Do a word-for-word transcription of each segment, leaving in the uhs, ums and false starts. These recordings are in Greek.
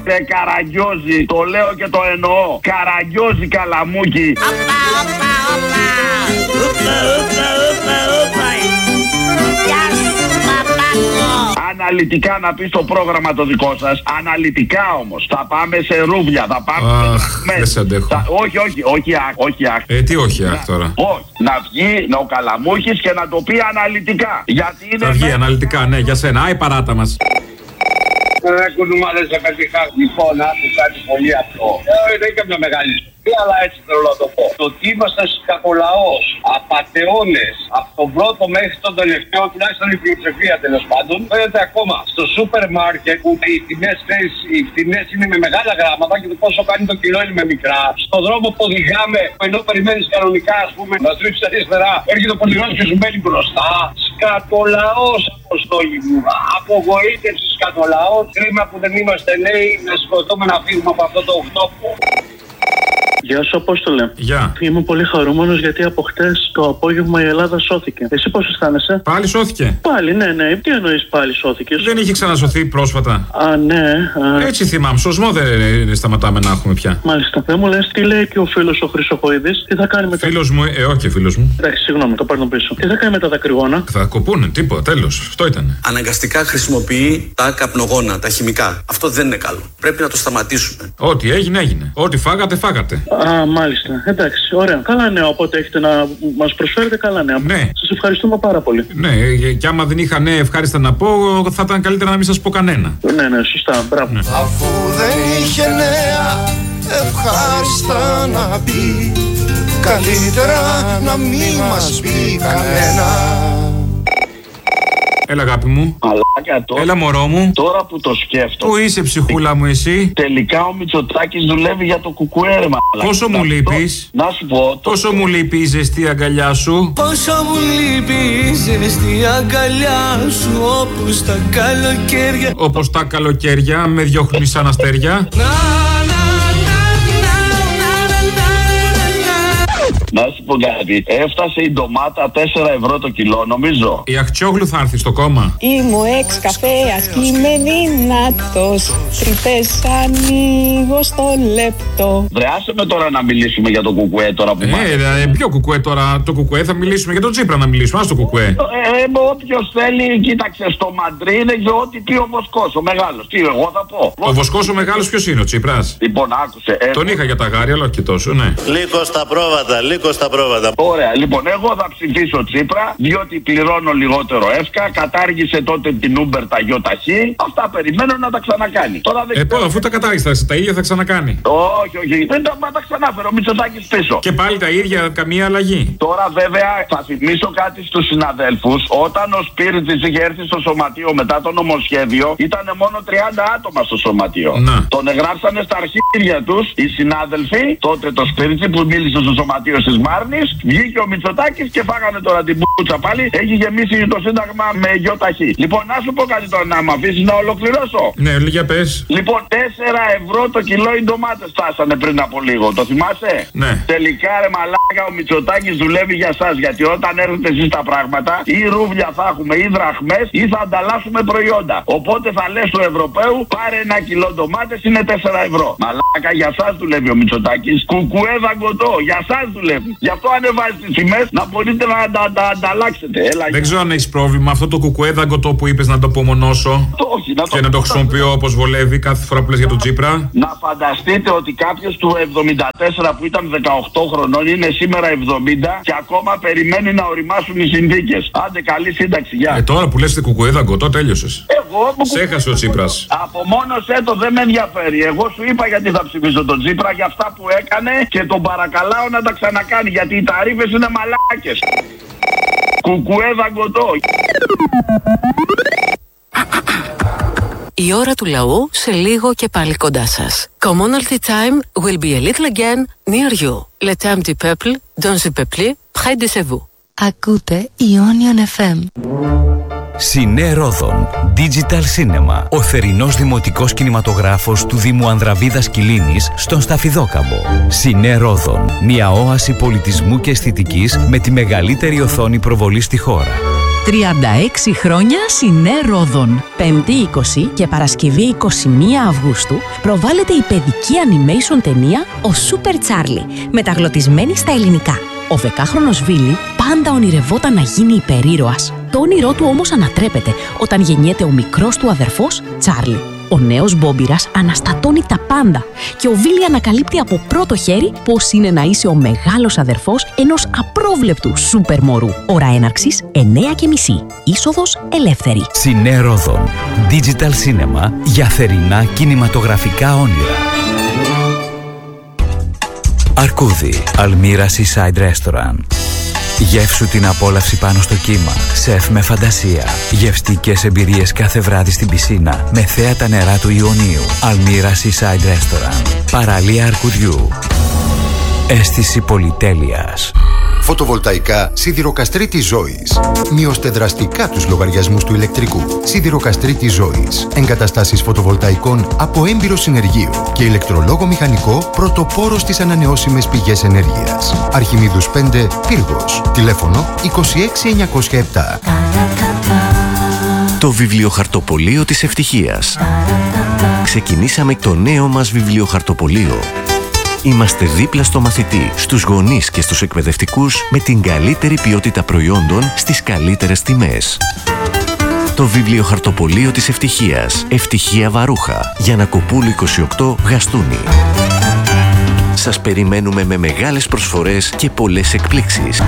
Ε, καραγκιόζη, το λέω και το εννοώ. Καραγκιόζη Καλαμούκη. Οπα, οπα, οπα. Οπα, οπα, οπα, οπα. Γεια σου, Παπάκο. Αναλυτικά να πεις το πρόγραμμα το δικό σας. Αναλυτικά όμως. Θα πάμε σε ρούβλια, θα πάμε Αχ, σε δεν σε αντέχω. θα... Όχι, όχι, όχι, αχ, όχι, αχ. Ε, τι όχι, αχ τώρα. Όχι, να βγει ο Καλαμούκης και να το πει αναλυτικά. Γιατί είναι. Θα βγει με... αναλυτικά, ναι, για σένα. Άι παράτα μας. Δεν κουνούμαλες σε πετυχά. Λοιπόν, άκου κάτι πολύ απλό. Ε, δεν είναι καμιά μεγάλη ιστορία, αλλά έτσι θέλω να το πω. Το ότι είμαστε σκατολαός, απατεώνες, από τον πρώτο μέχρι τον τελευταίο, τουλάχιστον η πλειοψηφία τέλος πάντων, φαίνεται ακόμα στο σούπερ μάρκετ που οι τιμές, οι τιμές είναι με μεγάλα γράμματα και το πόσο κάνει το κιλό είναι με μικρά. Στον δρόμο που οδηγάμε, ενώ περιμένεις κανονικά, ας πούμε, να στρίψεις αριστερά, έρχεται ο ποντινός και σου μένει μπροστά. Σκατολαός, αποστόλη μου. Απογοήτευση σκατολαός. Κρίμα που δεν είμαστε νέοι, να σκοτώμε να φύγουμε από αυτό το οχτώπο. Γεια σου, Απόστολε. Γεια. Είμαι πολύ χαρούμενος γιατί από χτες το απόγευμα η Ελλάδα σώθηκε. Εσύ πώς αισθάνεσαι? Πάλι σώθηκε. Πάλι, ναι, ναι. Τι εννοείς πάλι σώθηκες? Δεν είχε ξανασωθεί πρόσφατα. Α, ναι. Α... Έτσι θυμάμαι. Σωσμό δεν σταματάμε να έχουμε πια. Μάλιστα. Δεν μου λες τι λέει και ο φίλος ο Χρυσοχοίδης, τι θα κάνει μετά. Φίλος μου, ε, όχι φίλος μου. Εντάξει, συγγνώμη, το παίρνω πίσω. Τι θα κάνει με τα δακρυγόνα? Θα κοπούνε, τίποτα, τέλος. Αυτό ήταν. Αναγκαστικά χρησιμοποιεί τα καπνογόνα, τα χημικά. Αυτό δεν είναι καλό. Πρέπει να το σταματήσουμε. Ό,τι έγινε, έγινε. Ό,τι φάγατε, φάγατε. Α, μάλιστα. Εντάξει, ωραία. Καλά νέα, οπότε έχετε να μας προσφέρετε καλά νέα. Ναι. Σας ευχαριστούμε πάρα πολύ. Ναι, και άμα δεν είχα ναι, ευχάριστα να πω, θα ήταν καλύτερα να μην σας πω κανένα. Ναι, ναι, σωστά. Μπράβο. Ναι. Αφού δεν είχε νέα, ευχάριστα να πει, καλύτερα να μην μας πει κανένα. Έλα, αγάπη μου. Μαλάκα τώρα. Έλα, μωρό μου. Τώρα που το σκέφτομαι. Πού είσαι, ψυχούλα μου, εσύ? Τελικά ο Μητσοτάκης δουλεύει για το κουκουέ, ρε μαλάκα. Πόσο μου λείπεις? Να σου πω. Το... Πόσο μου λείπει η ζεστή αγκαλιά σου? Πόσο μου λείπει η ζεστή αγκαλιά σου, όπως τα καλοκαίρια. Όπως τα καλοκαίρια με διώχνει σαν αστέρια. Να σου πω κάτι. Έφτασε η ντομάτα τέσσερα ευρώ το κιλό, νομίζω. Η Αχτσιόγλου θα έρθει στο κόμμα. Είμαι εξ καφέας και είμαι δυνατός. Τρυπές ανοίγω στο λεπτό. Βρεάσε με τώρα να μιλήσουμε για το κουκουέ τώρα που Ε, ε, ποιο κουκουέ τώρα? Το κουκουέ θα μιλήσουμε για τον Τσίπρα να μιλήσουμε. Ας το κουκουέ. Ε, όποιος θέλει, κοίταξε, στο Μαντρί είναι ό,τι πει ο Βοσκός, ο μεγάλος. Τι, εγώ θα πω. Ο Βοσκός ο μεγάλος ποιος είναι, ο Τσίπρας? Λοιπόν, άκουσε. Ε, Τον είχα για τα γάρια, αλλά και τόσο, ναι. Λίγο στα πρόβατα, λίγο στα πρόβατα. Ωραία, λοιπόν, εγώ θα ψηφίσω Τσίπρα, διότι πληρώνω λιγότερο εύκα. Κατάργησε τότε την Uber τα ΙΟΤΑΧΗ. Αυτά περιμένω να τα ξανακάνει. Τώρα δεν ε, πω, αφού τα κατάργησε, τα ίδια θα ξανακάνει. Όχι, όχι, δεν τα, τα ξανάφερε ο Μητσοτάκης πίσω. Και πάλι τα ίδια, καμία αλλαγή. Τώρα, βέβαια, θα θυμίσω κάτι στους συναδέλφους. Όταν ο Σπίρτζης είχε έρθει στο σωματείο μετά το νομοσχέδιο, ήταν μόνο τριάντα άτομα στο σωματείο. Να. Τον εγγράψανε στα αρχίδια τους οι συνάδελφοι, τότε το Σπίρτζη που μίλησε στο σωματείο της Μάρνης, βγήκε ο Μητσοτάκης και φάγανε τώρα την πουτσα πάλι. Έχει γεμίσει το Σύνταγμα με ΙΟΤΑΧΗ. Λοιπόν, να σου πω κάτι τώρα, να με αφήσεις να ολοκληρώσω. Ναι, για πες. Λοιπόν, τέσσερα ευρώ το κιλό οι ντομάτες φτάσανε πριν από λίγο. Το θυμάσαι? Ναι. Τελικά, ρε μαλάκα, ο Μητσοτάκης δουλεύει για σας. Γιατί όταν έρθετε εσείς τα πράγματα, ή ρούβλια θα έχουμε ή δραχμές ή θα ανταλλάσσουμε προϊόντα. Οπότε θα λες του Ευρωπαίου, πάρε ένα κιλό ντομάτες, είναι τέσσερα ευρώ. Μαλάκα, για σας δουλεύει ο Μητσοτάκης. Κουκουέ δαγκωτό, για σας δουλεύει. Γι' αυτό ανεβάζει τις τιμές να μπορείτε να τα ανταλλάξετε. Δεν ξέρω αν έχεις πρόβλημα αυτό το κουκουέ δαγκωτό που είπες να το απομονώσω. Όχι, να το και να το χρησιμοποιώ όπως βολεύει κάθε φορά που λες για τον Τσίπρα. Να φανταστείτε ότι κάποιος του εβδομήντα τέσσερα που ήταν δεκαοκτώ χρονών είναι σήμερα εβδομήντα και ακόμα περιμένει να οριμάσουν οι συνθήκες. Άντε, καλή σύνταξη, γεια. Ε, τώρα που λες κουκουέ δαγκωτό, τέλειωσες. Εγώ που σε έχασε ο Τσίπρας. Απομόνωσέ το, δεν με ενδιαφέρει. Εγώ σου είπα γιατί θα ψηφίσω τον Τσίπρα για αυτά που έκανε και τον παρακαλάω να τα ξανακάνει γιατί οι ταρίφες είναι μαλάκες. Κουκουέ δαγκωτό. Η ώρα του λαού σε λίγο και πάλι κοντά σας. Commonalty time will be a little again near you. Le temps du peuple, dans le peuple, près de chez vous. Ακούτε Ionian εφ εμ. Σινέ Ρόδον Digital Cinema. Ο θερινός δημοτικός κινηματογράφος του Δήμου Ανδραβίδας Κιλίνης στον Σταφιδόκαμπο. Σινέ Ρόδον. Μια όαση πολιτισμού και αισθητικής με τη μεγαλύτερη οθόνη προβολή στη χώρα. τριάντα έξι χρόνια Σινέ Ρόδον. Πέμπτη είκοσι και Παρασκευή είκοσι μία Αυγούστου προβάλλεται η παιδική animation ταινία «Ο Σούπερ Τσάρλι», μεταγλωτισμένη στα ελληνικά. Ο δεκάχρονος Βίλι πάντα ονειρευόταν να γίνει υπερήρωας. Το όνειρό του όμως ανατρέπεται όταν γεννιέται ο μικρός του αδερφός Τσάρλι. Ο νέος Μπόμπιρας αναστατώνει τα πάντα και ο Βίλι ανακαλύπτει από πρώτο χέρι πώς είναι να είσαι ο μεγάλος αδερφός ενός απρόβλεπτου σούπερ μωρού. Ώρα έναρξης εννιά και μισή. Είσοδος ελεύθερη. Σινέ Ρόδον. Digital Cinema για θερινά κινηματογραφικά όνειρα. Αρκούδι. Αλμύρα Seaside Restaurant. Γεύσου την απόλαυση πάνω στο κύμα. Σεφ με φαντασία. Γευστικές εμπειρίες κάθε βράδυ στην πισίνα με θέα τα νερά του Ιωνίου. Αλμύρα Seaside Restaurant. Παραλία Αρκουδιού. Αίσθηση πολυτέλειας. Φωτοβολταϊκά Σιδηροκαστρίτης Ζώης. Μειώστε δραστικά τους λογαριασμούς του ηλεκτρικού. Σιδηροκαστρίτης Ζώης. Εγκαταστάσεις φωτοβολταϊκών από έμπειρο συνεργείο και ηλεκτρολόγο μηχανικό πρωτοπόρο στις ανανεώσιμες πηγές ενέργειας. Αρχιμίδους πέντε, Πύργος. Τηλέφωνο είκοσι έξι εννιακόσια επτά. Το βιβλιοχαρτοπωλείο της ευτυχίας. Ξεκινήσαμε το νέο μας βιβλιοχαρτοπωλείο. Είμαστε δίπλα στο μαθητή, στους γονείς και στους εκπαιδευτικούς με την καλύτερη ποιότητα προϊόντων στις καλύτερες τιμές. Το βιβλιοχαρτοπωλείο της ευτυχίας. Ευτυχία Βαρούχα. Γιαννακοπούλου είκοσι οκτώ, Γαστούνι. Σας περιμένουμε με μεγάλες προσφορές και πολλές εκπλήξεις.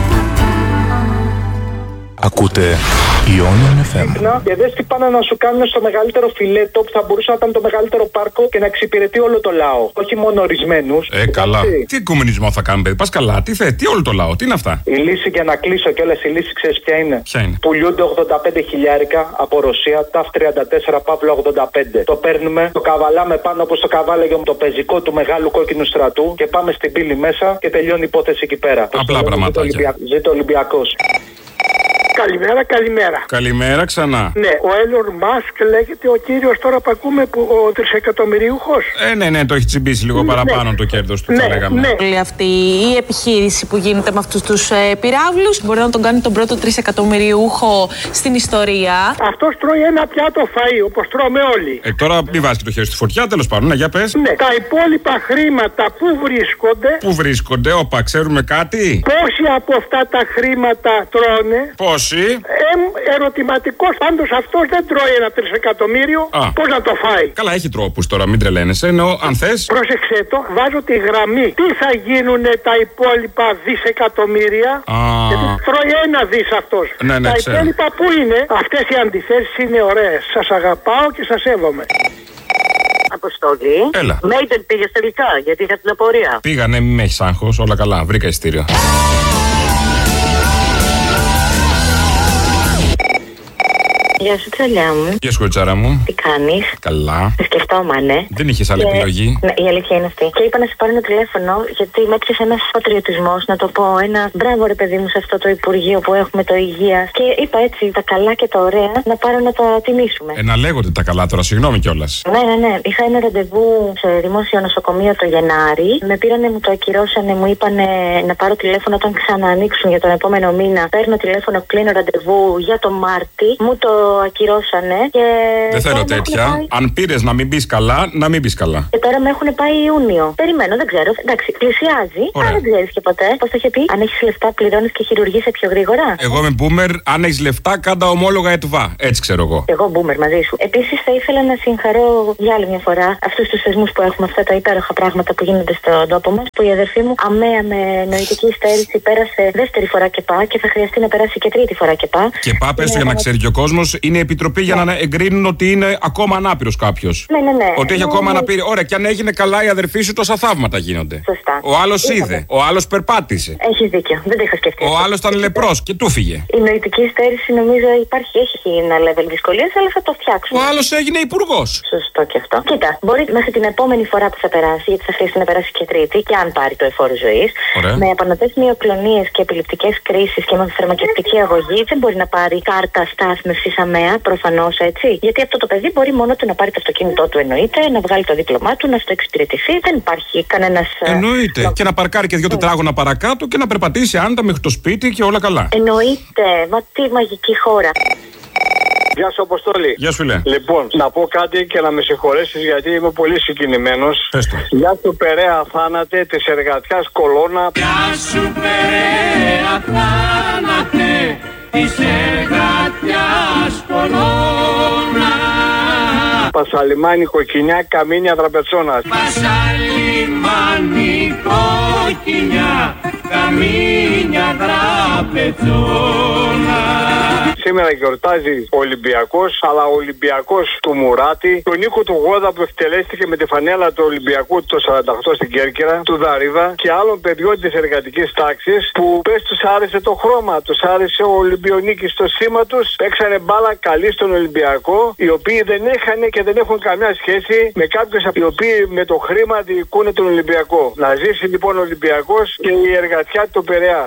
Ακούτε Ionian εφ εμ. Και δες τι πάνε να σου κάνουν στο μεγαλύτερο φιλέτο που θα μπορούσε να ήταν το μεγαλύτερο πάρκο και να εξυπηρετεί όλο το λαό. Όχι μόνο ορισμένους. Ε, καλά. Έτσι. Τι οικουμενισμό θα κάνουμε, παιδί. Πας καλά. Τι θε, τι όλο το λαό, τι είναι αυτά. Η λύση για να κλείσω κιόλας, η λύση ξέρεις ποια είναι. Ποια είναι. Πουλιούνται ογδόντα πέντε χιλιάρικα από Ρωσία, ταφ τριάντα τέσσερα Παύλα ογδόντα πέντε. Το παίρνουμε, το καβαλάμε πάνω όπως το καβάλεγε το πεζικό του μεγάλου κόκκινου στρατού και πάμε στην πύλη μέσα και τελειώνει η υπόθεση εκεί πέρα. Απλά πραγματάκια. Ζήτω Ολυμπιακός. Καλημέρα, καλημέρα. Καλημέρα ξανά. Ναι, ο Έλλον Μάσκ λέγεται ο κύριος τώρα που ακούμε, που ο τρισεκατομμυριούχος. Ε, ναι, ναι, το έχει τσιμπήσει λίγο ναι, παραπάνω ναι. το κέρδος του, ναι, θα λέγαμε. Ναι. Όλη αυτή η επιχείρηση που γίνεται με αυτούς τους ε, πυράβλους μπορεί να τον κάνει τον πρώτο τρισεκατομμυριούχο στην ιστορία. Αυτός τρώει ένα πιάτο φαΐ, όπως τρώμε όλοι. Ε, τώρα μην βάζει το χέρι στη φωτιά, τέλος πάντων, ναι, για πες. Ναι, τα υπόλοιπα χρήματα που βρίσκονται. Πού βρίσκονται, όπα, ξέρουμε κάτι. Πόσοι από αυτά τα χρήματα τρώνε. Πόσοι. Ε, ερωτηματικός, πάντως αυτός δεν τρώει ένα τρισεκατομμύριο. Πώς να το φάει. Καλά, έχει τρόπους τώρα, μην τρελαίνεσαι. Εννοώ, αν θες. Πρόσεξε το, βάζω τη γραμμή. Τι θα γίνουνε τα υπόλοιπα δισεκατομμύρια. Α. Γιατί τρώει ένα δις αυτός. Ναι, ναι, τα ξέρω. υπόλοιπα που είναι. Αυτές οι αντιθέσεις είναι ωραίες. Σας αγαπάω και σας σέβομαι. Αποστολή. Έλα. Μέιντεν πήγες τελικά, γιατί είχα την απορία. Πήγανε, μη με έχεις άγχος, όλα καλά, βρήκα ειστήριο. Γεια σου, τσαλιά μου. Γεια σου, κοριτσάρα μου. Τι κάνεις? Καλά. Σε σκεφτόμανε. Δεν είχες άλλη και... επιλογή. Ναι, η αλήθεια είναι αυτή. Και είπα να σε πάρω ένα τηλέφωνο, γιατί με έπιασε ένας πατριωτισμός, να το πω. Ένα μπράβο, ρε παιδί μου, σε αυτό το Υπουργείο που έχουμε, το Υγείας. Και είπα έτσι τα καλά και τα ωραία να πάρω να τα τιμήσουμε. Ε, να λέγονται τα καλά τώρα, συγγνώμη κιόλας. Ναι, ναι, ναι. Είχα ένα ραντεβού σε δημόσιο νοσοκομείο το Γενάρη. Με πήρανε, μου το ακυρώσανε, μου είπανε να πάρω τηλέφωνο όταν ξαναανοίξουν για τον επόμενο μήνα. Παίρνω τηλέφωνο, κλείνω ραντεβού για το Μάρτι. Μου το ακυρώσανε και. Δεν θέλω τέτοια. Πάει... Αν πήρες να μην μπεις καλά, να μην μπεις καλά. Και τώρα με έχουν πάει Ιούνιο. Περιμένω, δεν ξέρω. Εντάξει, πλησιάζει. Αλλά δεν ξέρεις και ποτέ. Πώς το είχε πει. Αν έχεις λεφτά, πληρώνεις και χειρουργείσαι πιο γρήγορα. Εγώ είμαι boomer. Αν έχεις λεφτά, κάντα ομόλογα ΕΤΒΑ. Έτσι ξέρω εγώ. Εγώ boomer μαζί σου. Επίσης, θα ήθελα να συγχαρώ για άλλη μια φορά αυτούς τους θεσμούς που έχουμε, αυτά τα υπέροχα πράγματα που γίνονται στον τόπο μας. Που η αδερφή μου αμαία με νοητική υστέρηση πέρασε δεύτερη φορά και πά και θα χρειαστεί να περάσει και τρίτη φορά και πά. Και πά, πες το για να ξέρει και ο κόσμος, είναι επιτροπή για να εγκρίνουν ότι είναι ακόμα ανάπηρος κάποιος. Ναι, ναι, ναι. Ότι έχει ναι, ακόμα ναι. αναπηρία. Ωραία, και αν έγινε καλά η αδερφή σου, τόσα θαύματα γίνονται. Σωστά. Ο άλλος είδε. Ο άλλος περπάτησε. Έχεις δίκιο. Δεν το είχα σκεφτεί. Ο άλλος ήταν λεπρός και του φύγε. Η νοητική υστέρηση νομίζω υπάρχει, έχει ένα level δυσκολίας, αλλά θα το φτιάξουμε. Ο άλλος έγινε υπουργός. Σωστό και αυτό. Κοίτα, μπορεί μέχρι την επόμενη φορά που θα περάσει, γιατί θα χρειαστεί να περάσει και τρίτη, και αν πάρει το εφόρο ζωής, με επανωτές μυοκλονίες και επιληπτικές κρίσεις και με φαρμακευτική αγωγή, δεν μπορεί να πάρει κάρτα στάθμευσης καμέα, προφανώς έτσι. Γιατί αυτό το παιδί μπορεί μόνο του να πάρει το αυτοκίνητό του, εννοείται, να βγάλει το δίπλωμά του, να στο εξυπηρετηθεί. Δεν υπάρχει κανένας. Εννοείται. Λο... Και να παρκάρει και δύο τετράγωνα παρακάτω και να περπατήσει άνετα μέχρι το σπίτι και όλα καλά. Εννοείται. Μα τι μαγική χώρα. Γεια σου, Αποστόλη. Γεια σου, λέει. Λοιπόν, να πω κάτι και να με συγχωρέσεις γιατί είμαι πολύ συγκινημένος. Πες το. Γεια σου, Περαία θάνατε της εργατιάς κολόνα. Γεια σου, Περαία θάνατε της εργατιάς κολόνα. Πασαλιμάνι κοκκινιά, καμίνια τραπετσόνας. Πασαλιμάνι κοκκινιά, καμίνια τραπετσόνα. Σήμερα γιορτάζει ο Ολυμπιακός, αλλά ο Ολυμπιακός του Μουράτη, τον Νίκο του Γόδα που εκτελέστηκε με τη φανέλα του Ολυμπιακού το σαράντα οκτώ στην Κέρκυρα, του Δαρίβα και άλλων παιδιών της εργατικής τάξης που πες τους άρεσε το χρώμα, τους άρεσε ο Ολυμπιονίκης στο σήμα τους, παίξανε μπάλα καλή στον Ολυμπιακό, οι οποίοι δεν είχαν και δεν έχουν καμιά σχέση με κάποιους οι οποίοι με το χρήμα διοικούν τον Ολυμπιακό. Να ζήσει λοιπόν ο Ολυμπιακός και η εργατιά του Περαία.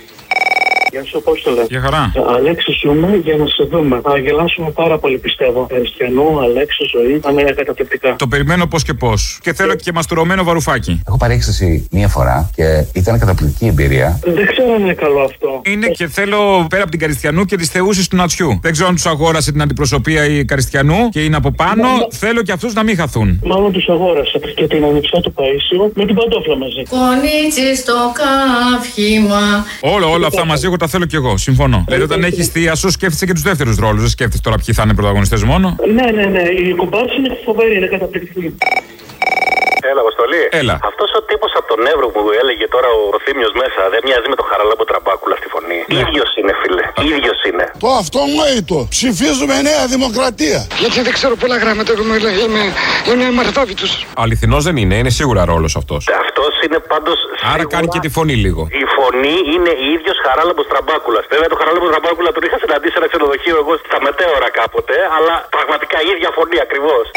Γεια σου, Απόστολε. Γεια χαρά. Αλέξη, ζούμε για να σε δούμε. Θα γελάσουμε πάρα πολύ, πιστεύω. Χριστιανό, Αλέξη, ζωή. Θα είναι καταπληκτικά. Το περιμένω πώς και πώς. Και θέλω και μαστουρωμένο βαρουφάκι. Έχω πάρει έκσταση μία φορά και ήταν καταπληκτική εμπειρία. Δεν ξέρω αν είναι καλό αυτό. Είναι και θέλω πέρα από την Καριστιανού και τις θεούσεις του Νατσιού. Δεν ξέρω αν τους αγόρασε την αντιπροσωπεία η Καριστιανού και είναι από πάνω. Μα... Θέλω και αυτούς να μην χαθούν. Μάλλον τους αγόρασε και την ανιψιά του Παΐσιου με την παντόφλα μαζί. Κονίτσι στο καύχημα. Όλα, όλα αυτά μαζί εγώ τα θέλω κι εγώ. Συμφωνώ. Δηλαδή όταν έχει θεία σου σκέφτεσαι και τους δεύτερους ρόλους. Δεν σκέφτεσαι τώρα ποιοι θα είναι πρωταγωνιστές μόνο. Ναι, ναι, ναι. Η κομπάρση είναι φοβερή, είναι καταπληκτική. Έλα, Αποστολή. Έλα. Αυτός ο τύπος από τον Εύρο που έλεγε τώρα ο Θήμιος μέσα δεν μοιάζει με τον Χαραλάμπο Τραμπάκουλα στη φωνή. Ναι. Ίδιος είναι, φίλε. Ίδιος είναι. Το αυτονόητο. Ψηφίζουμε Νέα Δημοκρατία. Γιατί δεν ξέρω πολλά γράμματα. Εγώ είμαι μαρθάβητος. Αληθινός δεν είναι. Είναι σίγουρα ρόλος αυτός. Αυτός είναι πάντως. Άρα κάνει και τη φωνή λίγο. Η φωνή είναι ίδιος Χαράλαμπος Τραμπάκουλας. Βέβαια το Χαράλαμπο Τραμπάκουλα τον είχα συναντήσει σε ένα ξενοδοχείο εγώ στα Μετέωρα κάποτε, αλλά πραγματικά η ίδια φωνή ακριβώς.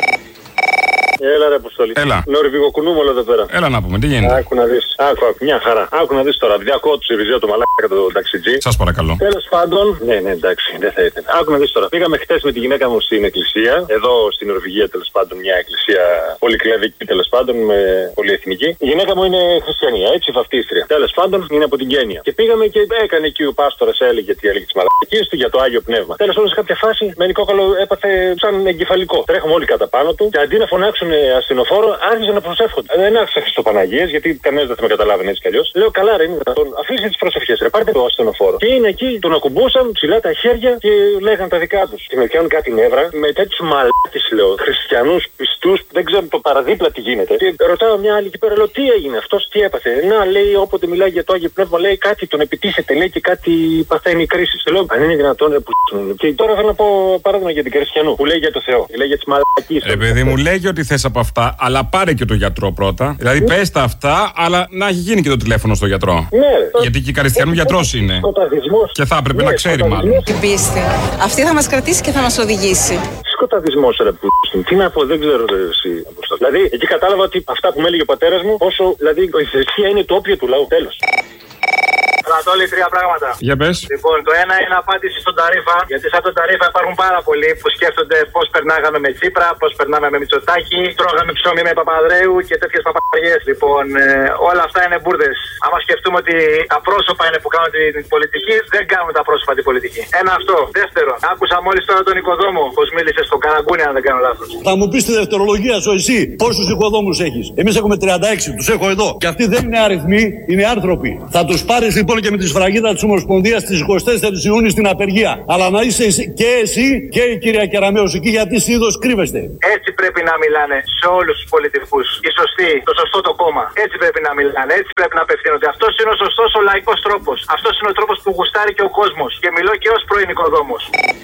Έλα ρε Αποστολή. Έλα. Νορβηγο κουνούμολο εδώ πέρα. Έλα να πούμε, τι γίνεται. Άκου να δεις. Άκου, άκου, μια χαρά. Άκου να δεις τώρα. Διακόπτω του Σιριζέο το μαλάκα το ταξιτζή. Σας παρακαλώ. Τέλος πάντων. Ναι, ναι, εντάξει, δεν θα ήθελα. Άκου να δεις τώρα. Πήγαμε χτες με τη γυναίκα μου στην εκκλησία. Εδώ στην Νορβηγία τέλος πάντων μια εκκλησία πολυκλαδική τέλος πάντων με πολυεθνική. Η γυναίκα μου είναι χριστιανία, έτσι βαφτίστρια. Τέλος πάντων είναι από την Κένια. Και πήγαμε και έκανε εκεί ο πάστορας έλεγε τι έλεγε τη μαλακική του για το Άγιο Πνεύμα. Τέλος πάντων σε κάποια φάση με νικόκαλο έπαθε σαν εγκεφαλικό. Τρέχουμε όλοι κατά πάνω του και αντί να φωνάξουν ασθενοφόρο άρχιζαν να προσεύχονται. Δεν άρχισα Χριστοπαναγίες γιατί κανένα δεν θα με καταλάβαινε έτσι κι αλλιώς. Λέω καλά, ρε, είναι δυνατόν. Αφήστε τις προσευχές, ρε, πάρτε το ασθενοφόρο. Και είναι εκεί, τον ακουμπούσαν ψηλά τα χέρια και λέγαν τα δικά τους. Και με πιάνουν κάτι νεύρα με τέτοιους μαλάκες, λέω. Χριστιανούς, πιστούς, δεν ξέρω το παραδίπλα τι γίνεται. Και ρωτάω μια άλλη εκεί πέρα, λέω τι έγινε, αυτός τι έπαθε. Να λέει όποτε μιλάει για το Άγιο Πνεύμα, λέει κάτι τον επιτίθεται, λέει και κάτι παθαίνει κρίση. Λέω αν είναι δυνατόν, ρε, που. Και τώρα θέλω να πω παράδειγμα για την Χριστιανού που λέει για το Θεό, λέει για τις μαλακίες. Ε, παιδί μου, λέγει ότι θες από αυτά, αλλά πάρε και το γιατρό πρώτα. Δηλαδή, Ναι. πες τα αυτά, αλλά να έχει γίνει και το τηλέφωνο στο γιατρό. Ναι. Γιατί και η Καριστιανού γιατρός είναι. Σκοταδισμός. Και θα έπρεπε Ναι, να ξέρει μάλλον. Την πίστη. Αυτή θα μας κρατήσει και θα μας οδηγήσει. Σκοταδισμός, ρε που. Τι να πω, δεν ξέρω ρε, εσύ. Δηλαδή, εκεί κατάλαβα ότι αυτά που με έλεγε ο πατέρας μου, όσο δηλαδή η θρησκεία είναι το όπιο του λαού. Τέλος. Ανατόλη, τρία πράγματα. Για πες. Λοιπόν, το ένα είναι απάντηση στον Ταρίφα. Γιατί σαν τον Ταρίφα υπάρχουν πάρα πολλοί που σκέφτονται πώς περνάγαμε με Τσίπρα, πώς περνάμε με Μητσοτάκη, τρώγαμε ψωμί με Παπανδρέου και τέτοιες παπαγιές. Λοιπόν, ε, όλα αυτά είναι μπουρδες. Άμα σκεφτούμε ότι τα πρόσωπα είναι που κάνουν την πολιτική, δεν κάνουν τα πρόσωπα την πολιτική. Ένα αυτό. Δεύτερον, άκουσα μόλις τώρα τον οικοδόμο πώς μίλησε στον Καραγκούνι, αν δεν κάνω λάθος. Θα μου πει τη δευτερολογία σου εσύ πόσους οικοδόμους έχεις. Εμείς έχουμε τριάντα έξι, τους έχω εδώ. Και αυτοί δεν είναι αριθμοί, είναι άνθρωποι. Θα τους πάρεις λοιπόν και με τη σφραγίδα της Ομοσπονδίας στις εικοστή τέταρτη Ιούνιου στην απεργία. Αλλά να είσαι και εσύ και η κυρία Κεραμέως εκεί, γιατί συνήθως κρύβεστε. Έτσι πρέπει να μιλάνε σε όλους τους πολιτικούς. Οι σωστοί, το σωστό το κόμμα. Έτσι πρέπει να μιλάνε, έτσι πρέπει να απευθύνονται. Αυτός είναι ο σωστός ο λαϊκός τρόπος. Αυτός είναι ο τρόπος που γουστάρει και ο κόσμος. Και μιλώ και ως πρώην οικοδόμος.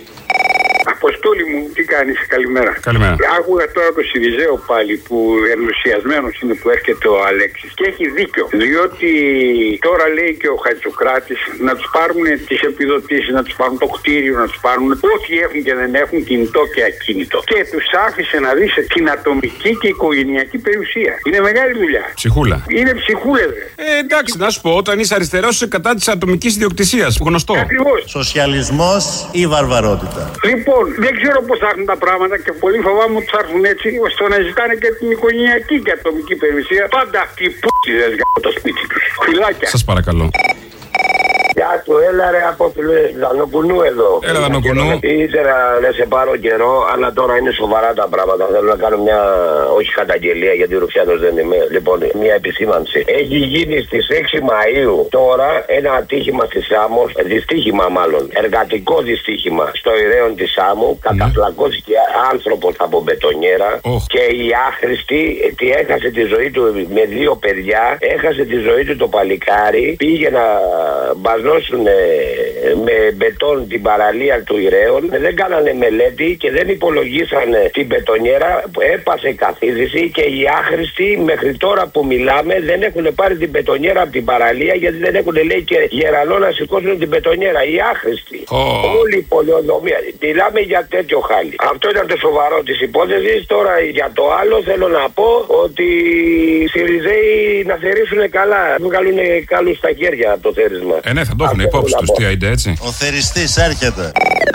Αποστόλη μου, τι κάνεις, καλημέρα. Καλημέρα. Άκουγα τώρα το Σιριζέο πάλι που ενθουσιασμένος είναι που έρχεται ο Αλέξης και έχει δίκιο. Διότι τώρα λέει και ο Χατζη του κράτους, να τους πάρουν τις επιδοτήσεις, να τους πάρουν το κτίριο, να τους πάρουν ό,τι έχουν και δεν έχουν, κινητό και ακίνητο. Και τους άφησε να δεις την ατομική και οικογενειακή περιουσία. Είναι μεγάλη δουλειά. Ψυχούλα. Είναι ψυχούλες. Ε, εντάξει, να σου πω, όταν είσαι αριστερός είσαι κατά της ατομικής ιδιοκτησίας. Γνωστό. Ακριβώς. Σοσιαλισμός ή βαρβαρότητα. Λοιπόν, δεν ξέρω πώς θα έρθουν τα πράγματα και πολύ φοβάμαι ότι θα έρθουν έτσι, ώστε να ζητάνε και την οικογενειακή και ατομική περιουσία. Πάντα αυτοί οι πούτσιδες για το σπίτι τους. Φιλάκια. Σας παρακαλώ. Γεια του, έλα ρε από Δανοκουνού εδώ. Έλα Δανοκουνού. Ήθελα να σε πάρω καιρό, αλλά τώρα είναι σοβαρά τα πράγματα. Θέλω να κάνω μια, όχι καταγγελία, γιατί Ρουφιάνος δεν είμαι. Λοιπόν, μια επισήμανση. Έχει γίνει στις έξι Μαΐου τώρα ένα ατύχημα στη Σάμο, δυστύχημα μάλλον, εργατικό δυστύχημα στο Ηρέον της Σάμου. Mm. Καταφλακώθηκε άνθρωπος από μπετονιέρα oh. και η άχρηστη τι έχασε τη ζωή του με δύο παιδιά. Έχασε τη ζωή του το παλικάρι, πήγε να μπαζώσουν με μπετόν την παραλία του Ηρέων, δεν κάνανε μελέτη και δεν υπολογίσανε την μπετονιέρα, έπασε καθίδρυση και οι άχρηστοι μέχρι τώρα που μιλάμε δεν έχουν πάρει την μπετονιέρα από την παραλία, γιατί δεν έχουν, λέει, και γερανό να σηκώσουν την μπετονιέρα. Οι άχρηστοι. Oh. Όλη η πολεοδομία. Μιλάμε για τέτοιο χάλι. Αυτό ήταν το σοβαρό της υπόθεσης. Τώρα για το άλλο θέλω να πω ότι οι Σιριζέοι να θερήσουν καλά, να βγάλουν καλούς στα χέρια από το θέρισμα. Ε, ναι, θα το έχουν υπόψη τους, τι άιντε, έτσι. Ο θεριστής έρχεται.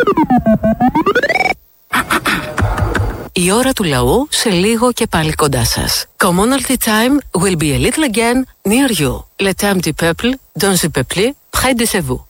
Η ώρα του λαού σε λίγο και πάλι κοντά σας. Commonalty time will be a little again near you. Le temps du peuple, dans le peuple, près de vous.